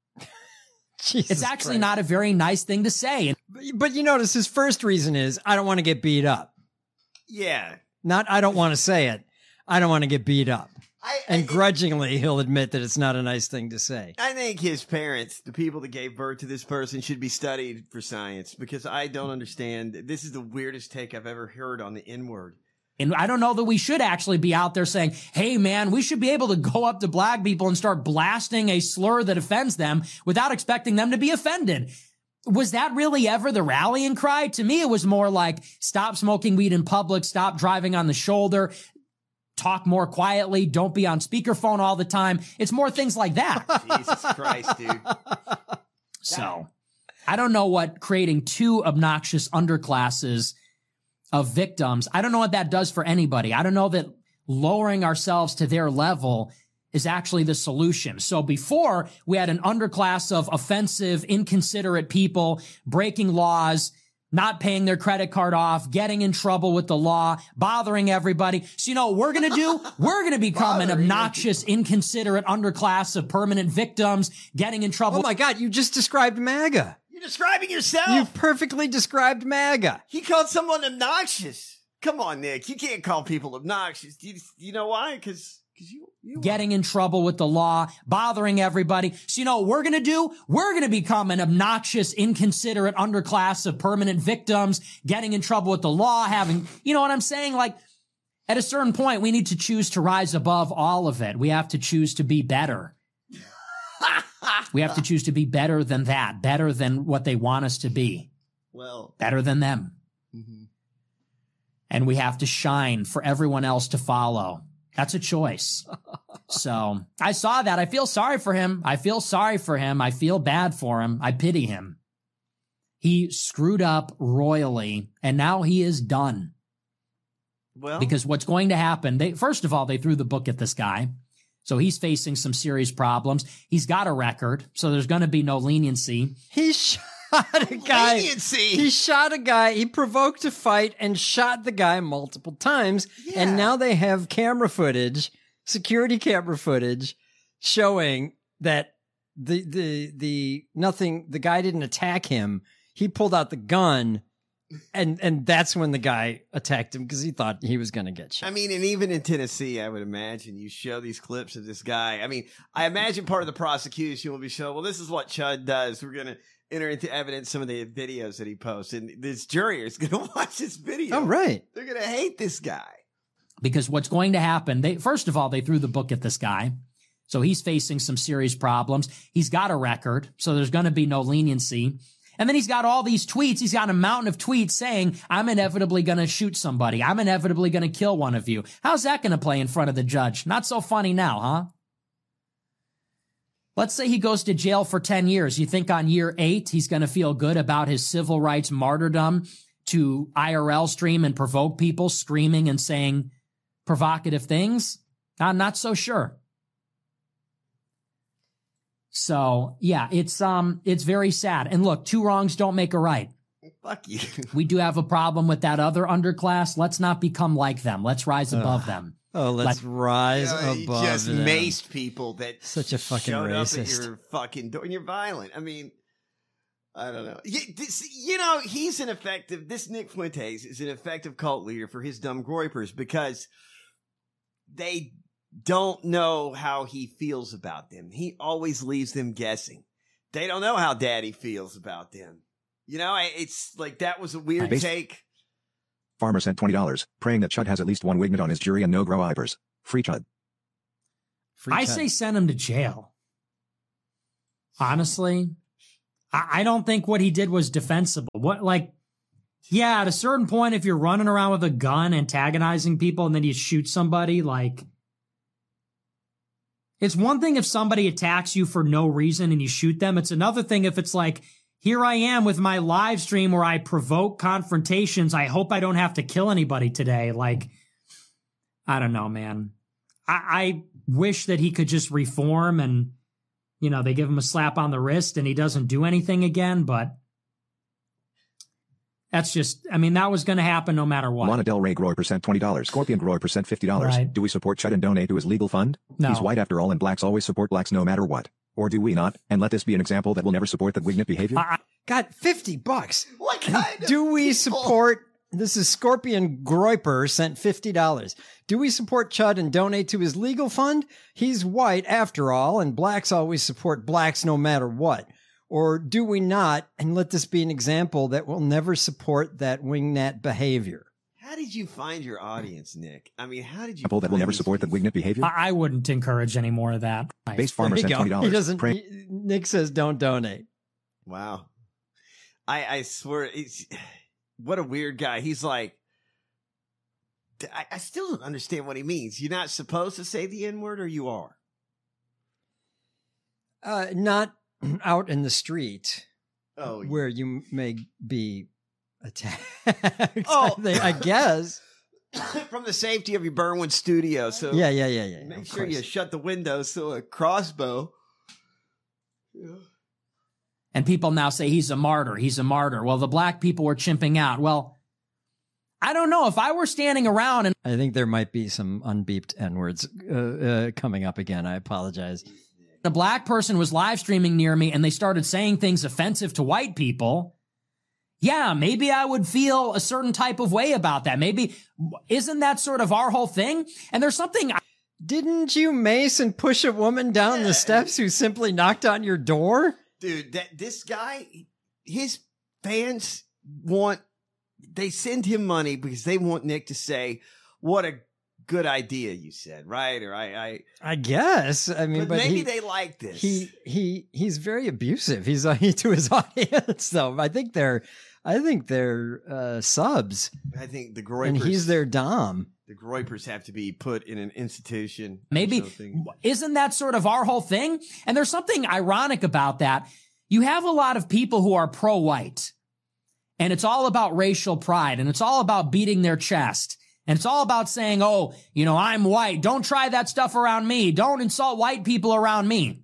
Jesus it's actually Christ. not a very nice thing to say. But, but you notice his first reason is, I don't want to get beat up. Yeah. Not, I don't want to say it. I don't want to get beat up. I, and I, grudgingly, he'll admit that it's not a nice thing to say. I think his parents, the people that gave birth to this person, should be studied for science, because I don't understand. This is the weirdest take I've ever heard on the N-word. And I don't know that we should actually be out there saying, hey, man, we should be able to go up to black people and start blasting a slur that offends them without expecting them to be offended. Was that really ever the rallying cry? To me, it was more like, stop smoking weed in public, stop driving on the shoulder, talk more quietly, don't be on speakerphone all the time. It's more things like that. Jesus Christ, dude. So I don't know what creating two obnoxious underclasses of victims, I don't know what that does for anybody. I don't know that lowering ourselves to their level is actually the solution. So before, we had an underclass of offensive, inconsiderate people breaking laws, not paying their credit card off, getting in trouble with the law, bothering everybody. So you know what we're going to do? We're going to become an obnoxious, inconsiderate underclass of permanent victims, getting in trouble. Oh my God, you just described MAGA. You're describing yourself. You perfectly described MAGA. He called someone obnoxious. Come on, Nick. You can't call people obnoxious. Do you, you know why? Because you, you getting in trouble with the law, bothering everybody. So you know what we're going to do? We're going to become an obnoxious, inconsiderate underclass of permanent victims, getting in trouble with the law, having, you know what I'm saying? Like, at a certain point, we need to choose to rise above all of it. We have to choose to be better. We have to choose to be better than that, better than what they want us to be. Well, better than them. Mm-hmm. And we have to shine for everyone else to follow. That's a choice. So I saw that. I feel sorry for him. I feel sorry for him. I feel bad for him. I pity him. He screwed up royally, and now he is done. Well, because what's going to happen, they, first of all, they threw the book at this guy. So he's facing some serious problems. He's got a record, so there's going to be no leniency. He shot a guy. Leniency. He shot a guy. He provoked a fight and shot the guy multiple times. Yeah. And now they have camera footage, security camera footage, showing that the the the nothing. The guy didn't attack him. He pulled out the gun. And and that's when the guy attacked him because he thought he was going to get shot. I mean, and even in Tennessee, I would imagine you show these clips of this guy. I mean, I imagine part of the prosecution will be showing, well, this is what Chud does. We're going to enter into evidence some of the videos that he posts. And this jury is going to watch this video. Oh, right. They're going to hate this guy. Because what's going to happen, they first of all, they threw the book at this guy. So he's facing some serious problems. He's got a record, so there's going to be no leniency. And then he's got all these tweets. He's got a mountain of tweets saying, I'm inevitably going to shoot somebody. I'm inevitably going to kill one of you. How's that going to play in front of the judge? Not so funny now, huh? Let's say he goes to jail for ten years. You think on year eight, he's going to feel good about his civil rights martyrdom to I R L stream and provoke people screaming and saying provocative things? I'm not so sure. So, yeah, it's um, it's very sad. And look, two wrongs don't make a right. Fuck you. We do have a problem with that other underclass. Let's not become like them. Let's rise above uh, them. Oh, let's Let, rise uh, above you just them. maced people that such a fucking showed racist. Up at your fucking door, and you're violent. I mean, I don't know. You, this, you know, he's an effective. This Nick Fuentes is an effective cult leader for his dumb groypers because they don't know how he feels about them. He always leaves them guessing. they don't know how daddy feels about them. You know, it's like that was a weird Based- take. Farmer sent twenty dollars, praying that Chud has at least one Wignut on his jury and no grow Ivers. Free Chud. Free I Chud. say send him to jail. Honestly, I, I don't think what he did was defensible. What, like, yeah, at a certain point, if you're running around with a gun antagonizing people and then you shoot somebody, like, it's one thing if somebody attacks you for no reason and you shoot them. It's another thing if it's like, here I am with my live stream where I provoke confrontations. I hope I don't have to kill anybody today. Like, I don't know, man. I, I wish that he could just reform and, you know, they give him a slap on the wrist and he doesn't do anything again. But that's just, I mean, that was going to happen no matter what. Lana Del Rey Grower percent twenty dollars. Scorpion Grower percent fifty dollars. Right. Do we support Chud and donate to his legal fund? No. He's white after all and blacks always support blacks no matter what. Or do we not? And let this be an example that will never support the Wignut behavior? I, I got fifty bucks. What kind Do of we people? support, this is Scorpion Groiper sent fifty dollars. Do we support Chud and donate to his legal fund? He's white after all, and blacks always support blacks no matter what. Or do we not? And let this be an example that will never support that wingnut behavior. How did you find your audience, Nick? I mean, how did you Example that will find never these support the people? Wignut behavior? I, I wouldn't encourage any more of that. Based Farmer There you sent go. twenty dollars. He doesn't, Pray- he- Nick says don't donate. Wow. I, I swear, it's, what a weird guy. He's like, I, I still don't understand what he means. You're not supposed to say the N-word, or you are? Uh, not out in the street Oh, where you may be attacked. Oh. I, think- I guess. From the safety of your Burnwood studio. So Yeah, yeah, yeah, yeah. make of sure course. you shut the windows so a crossbow. And people now say he's a martyr. He's a martyr. Well, the black people were chimping out. Well, I don't know. If I were standing around and I think there might be some unbeeped N-words uh, uh, coming up again. I apologize. a black person was live streaming near me and they started saying things offensive to white people, yeah, maybe I would feel a certain type of way about that. Maybe, isn't that sort of our whole thing? And there's something. I- Didn't you mace and push a woman down the steps who simply knocked on your door? Dude, that this guy, his fans want, they send him money because they want Nick to say, what a good idea you said, right? Or I, I, I guess. I mean, but, but maybe he, they like this. He he he's very abusive. He's uh, to his audience, though. I think they're, I think they're uh, subs, I think the Groypers, and he's their dom. the Groypers have to be put in an institution. or Maybe, something. isn't that sort of our whole thing? And there's something ironic about that. You have a lot of people who are pro-white, and it's all about racial pride, and it's all about beating their chest. And it's all about saying, oh, you know, I'm white. Don't try that stuff around me. Don't insult white people around me.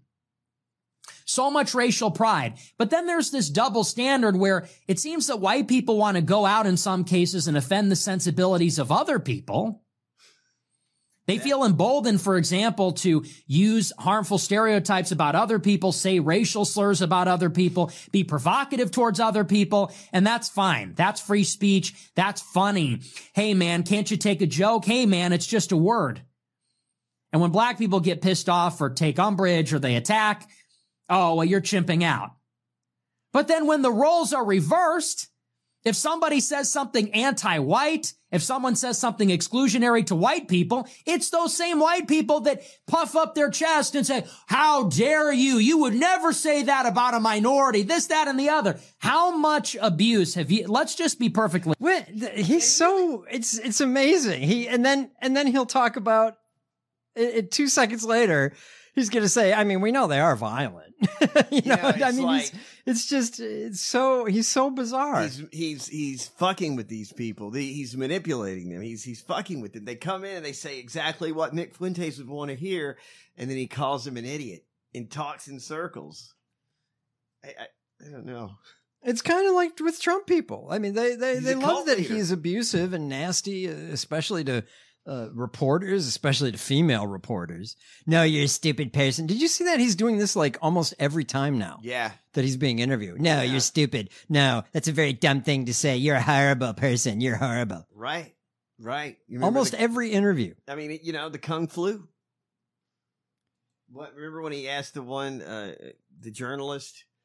So much racial pride. But then there's this double standard where it seems that white people want to go out in some cases and offend the sensibilities of other people. They feel emboldened, for example, to use harmful stereotypes about other people, say racial slurs about other people, be provocative towards other people, and that's fine. That's free speech. That's funny. Hey, man, can't you take a joke? Hey, man, it's just a word. And when black people get pissed off or take umbrage or they attack, oh, well, you're chimping out. But then when the roles are reversed, if somebody says something anti-white, if someone says something exclusionary to white people, it's those same white people that puff up their chest and say, how dare you? You would never say that about a minority, this, that, and the other. How much abuse have you, let's just be perfectly. What? He's so, it's, it's amazing. He, and then, and then he'll talk about it, it two seconds later. He's going to say, I mean, we know they are violent. you know, know, I it's mean, like- he's, it's just, it's so, he's so bizarre. He's he's he's fucking with these people. The, he's manipulating them. He's he's fucking with them. They come in and they say exactly what Nick Fuentes would want to hear, and then he calls them an idiot and talks in circles. I I, I don't know. It's kind of like with Trump people. I mean, they they, He's they a love cult that leader. he's abusive and nasty, uh, especially to uh, reporters, especially to female reporters. No, you're a stupid person. Did you see that? He's doing this like almost every time now. Yeah. That he's being interviewed. No, Yeah. you're stupid. No, that's a very dumb thing to say. You're a horrible person. You're horrible. Right. Right. You remember Almost the- every interview. I mean, you know, the Kung Flu. What? Remember when he asked the one, uh, the journalist,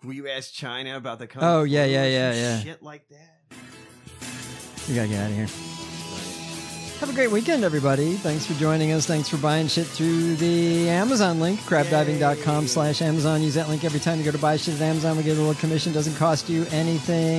Will you ask China about the kung Oh, fu yeah, yeah, or yeah, some yeah. shit like that? We gotta get out of here. Have a great weekend, everybody. Thanks for joining us. Thanks for buying shit through the Amazon link, crabdiving.com slash Amazon. Use that link every time you go to buy shit at Amazon. We get a little commission. Doesn't cost you anything.